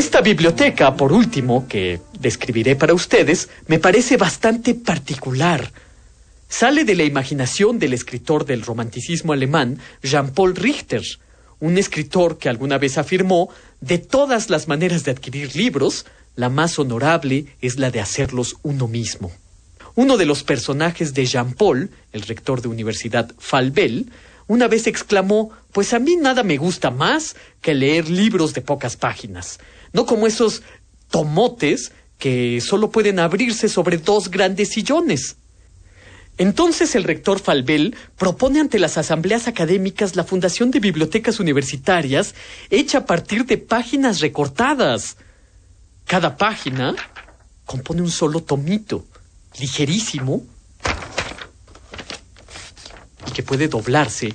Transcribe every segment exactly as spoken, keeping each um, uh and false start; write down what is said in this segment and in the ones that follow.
Esta biblioteca, por último, que describiré para ustedes, me parece bastante particular. Sale de la imaginación del escritor del romanticismo alemán, Jean-Paul Richter, un escritor que alguna vez afirmó: de todas las maneras de adquirir libros, la más honorable es la de hacerlos uno mismo. Uno de los personajes de Jean-Paul, el rector de Universidad Falbel, una vez exclamó: pues a mí nada me gusta más que leer libros de pocas páginas, no como esos tomotes que solo pueden abrirse sobre dos grandes sillones. Entonces el rector Falbel propone ante las asambleas académicas la fundación de bibliotecas universitarias hecha a partir de páginas recortadas. Cada página compone un solo tomito, ligerísimo, y que puede doblarse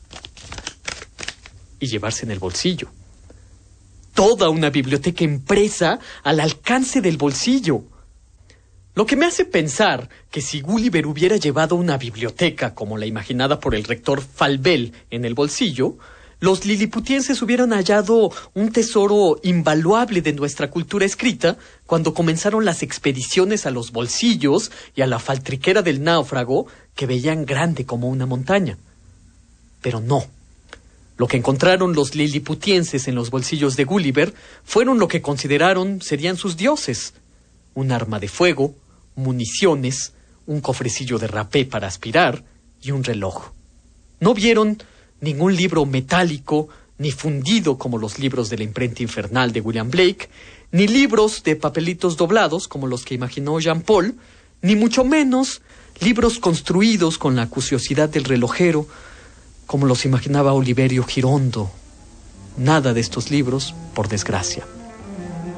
y llevarse en el bolsillo. Toda una biblioteca impresa al alcance del bolsillo. Lo que me hace pensar que si Gulliver hubiera llevado una biblioteca como la imaginada por el rector Falbel en el bolsillo, los liliputienses hubieran hallado un tesoro invaluable de nuestra cultura escrita cuando comenzaron las expediciones a los bolsillos y a la faltriquera del náufrago que veían grande como una montaña. Pero no. Lo que encontraron los liliputienses en los bolsillos de Gulliver fueron lo que consideraron serían sus dioses: un arma de fuego, municiones, un cofrecillo de rapé para aspirar y un reloj. No vieron ningún libro metálico ni fundido como los libros de la imprenta infernal de William Blake, ni libros de papelitos doblados como los que imaginó Jean-Paul, ni mucho menos libros construidos con la acuciosidad del relojero como los imaginaba Oliverio Girondo. Nada de estos libros, por desgracia.